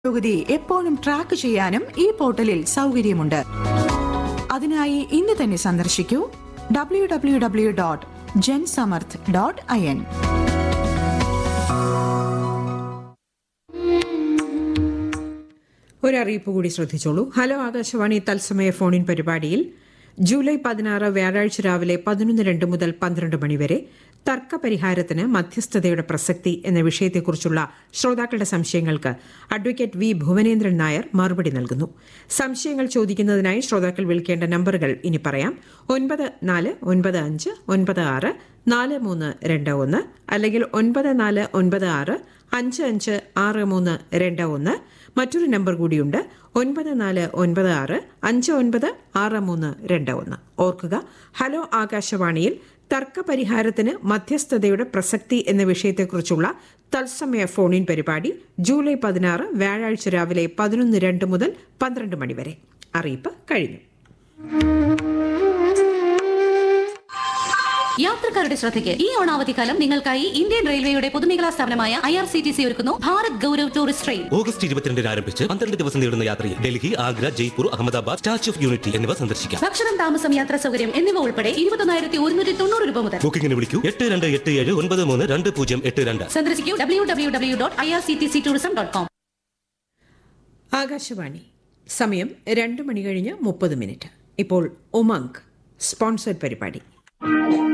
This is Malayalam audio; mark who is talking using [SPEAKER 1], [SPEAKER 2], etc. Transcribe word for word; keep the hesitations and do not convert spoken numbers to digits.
[SPEAKER 1] പുരോഗതി എപ്പോഴും ട്രാക്ക് ചെയ്യാനും ഈ പോർട്ടലിൽ സൗകര്യമുണ്ട്. അതിനായി ഇന്ന് തന്നെ സന്ദർശിക്കൂ W W W dot Jansamarth dot I N.
[SPEAKER 2] ഒരറിയിപ്പ് കൂടി ശ്രദ്ധിച്ചോളൂ. ഹലോ ആകാശവാണി തത്സമയ ഫോണിൻ പരിപാടിയിൽ ജൂലൈ പതിനാറ് വ്യാഴാഴ്ച രാവിലെ പതിനൊന്ന് രണ്ട് മുതൽ പന്ത്രണ്ട് മണിവരെ തർക്കപരിഹാരത്തിന് മധ്യസ്ഥതയുടെ പ്രസക്തി എന്ന വിഷയത്തെക്കുറിച്ചുള്ള ശ്രോതാക്കളുടെ സംശയങ്ങൾക്ക് അഡ്വക്കേറ്റ് വി ഭുവനേന്ദ്രൻ നായർ മറുപടി നൽകുന്നു. സംശയങ്ങൾ ചോദിക്കുന്നതിനായി ശ്രോതാക്കൾ വിളിക്കേണ്ട നമ്പറുകൾ ഇനി പറയാം. ഒൻപത് നാല് ഒൻപത് അഞ്ച് ഒൻപത് ആറ് നാല് മൂന്ന് രണ്ട് ഒന്ന് അല്ലെങ്കിൽ ഒൻപത് നാല് ഒൻപത് ആറ് അഞ്ച് അഞ്ച് ആറ് മൂന്ന് രണ്ട് ഒന്ന്. മറ്റൊരു നമ്പർ കൂടിയുണ്ട്, ഒൻപത് നാല് ഒൻപത് ആറ് അഞ്ച് ഒൻപത് ആറ് മൂന്ന് രണ്ട് ഒന്ന്. ഓർക്കുക, ഹലോ ആകാശവാണിയിൽ തർക്കപരിഹാരത്തിന് മധ്യസ്ഥതയുടെ പ്രസക്തി എന്ന വിഷയത്തെക്കുറിച്ചുള്ള തത്സമയ ഫോണിൻ പരിപാടി ജൂലൈ പതിനാറ് വ്യാഴാഴ്ച രാവിലെ പതിനൊന്ന് രണ്ട് മുതൽ പന്ത്രണ്ട് മണിവരെ. അറിയിപ്പ് കഴിഞ്ഞു.
[SPEAKER 3] യാത്രക്കാരുടെ ശ്രദ്ധയ്ക്ക് ഈ ഓണാവധിക്കാലം നിങ്ങൾക്കായി ഇന്ത്യൻ റെയിൽവേയുടെ പൊതുമേഖലാ സ്ഥാപനമായ I R C T C ഒരുക്കുന്നു Bharat Gaurav tourist train.
[SPEAKER 4] August ഇരുപത്തിരണ്ടിന് ആരംഭിച്ച് പന്ത്രണ്ട് ദിവസം നീളുന്ന യാത്രയിൽ Delhi, Agra, Jaipur, Ahmedabad, statue of unity എന്നിവ സന്ദർശിക്കാം.
[SPEAKER 3] ഭക്ഷണം, താമസം, യാത്രാ സൗകര്യം എന്നിവ ഉൾപ്പെടെ ഇരുപത്തൊന്നായിരത്തി ഒരുന്നൂറ്റി തൊണ്ണൂറ് രൂപ മുതൽ.
[SPEAKER 4] ബുക്കിംഗിന് വിളിക്കൂ എട്ട് രണ്ട് എട്ട് ഏഴ് ഒൻപത് മൂന്ന് രണ്ട് പൂജ്യം എട്ട് രണ്ട്.
[SPEAKER 3] സന്ദർശിക്കൂ W W W dot I R C T C tourism dot com.
[SPEAKER 2] Akashvani സമയം രണ്ട് മണി കഴിഞ്ഞ് മുപ്പത് മിനിറ്റ്. ഇപ്പോൾ ഉമംഗ് സ്പോൺസർഡ് പരിപാടി.